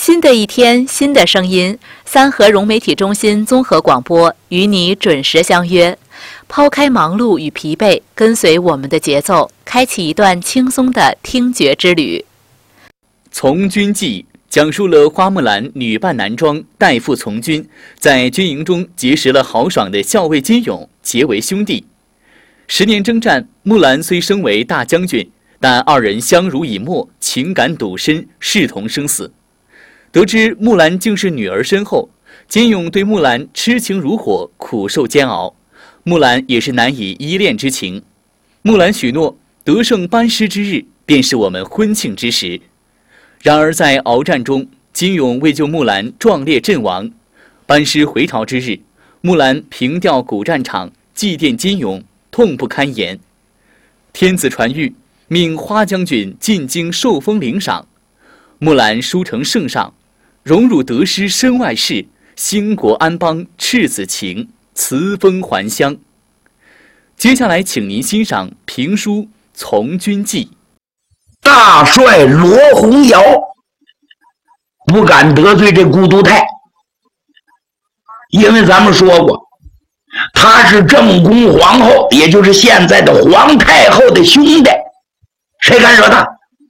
新的一天，新的声音，三河融媒体中心综合广播与你准时相约。抛开忙碌与疲惫，跟随我们的节奏，开启一段轻松的听觉之旅。 从军记讲述了花木兰女扮男装代父从军，在军营中结识了豪爽的校尉金勇，结为兄弟。10年征战，木兰虽升为大将军，但二人相濡以沫，情感笃深，视同生死。得知木兰竟是女儿身后，金勇对木兰痴情如火，苦受煎熬。木兰也是难以依恋之情。木兰许诺，得胜班师之日，便是我们婚庆之时。然而在鏖战中，金勇为救木兰壮烈阵亡。班师回朝之日，木兰凭吊古战场，祭奠金勇，痛不堪言。天子传谕，命花将军进京受封领赏。木兰书成圣上，荣辱得失身外事，兴国安邦赤子情，辞封还乡。接下来请您欣赏评书《从军记》。 大帅罗洪尧不敢得罪这顾都泰，因为咱们说过，他是正宫皇后，也就是现在的皇太后的兄弟，谁敢惹他？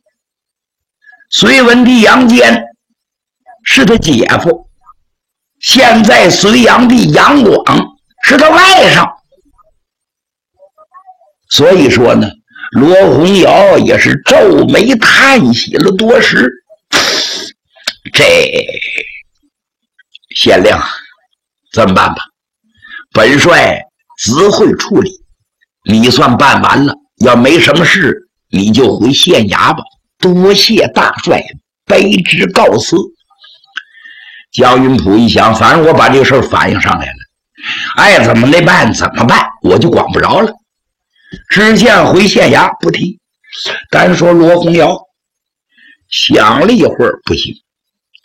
隋文帝杨坚是他姐夫，现在隋炀帝杨广是他外甥，所以说呢，罗洪尧也是皱眉叹息了多时。这县令，这么办吧，本帅只会处理，你算办完了，要没什么事你就回县衙吧。多谢大帅卑职告辞。江云甫一想，反正我把这个事儿反映上来了，爱怎么的办怎么办，我就管不着了。知县回县衙不提，单说罗洪尧想了一会儿，不行，